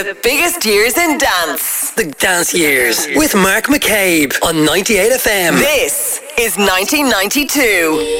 The biggest years in dance. The Dance Years with Mark McCabe on 98 FM. This is 1992.